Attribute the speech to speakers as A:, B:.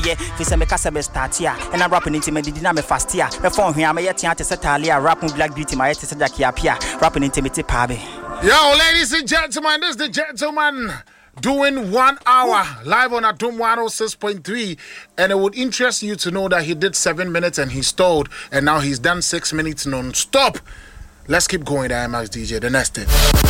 A: Yeah, if it's a mecasa start here, and I'm rapping into me, did fast here. The phone here, I'm a yet to Satalia, rapping Black Beauty, my yet to Jackie up here, rapping intimate Pabi.
B: Yo, ladies and gentlemen, this is the gentleman doing 1 hour live on Atom 106.3, and it would interest you to know that he did 7 minutes and he stalled, and now he's done 6 minutes non-stop. Let's keep going, the IMAX DJ, the next thing.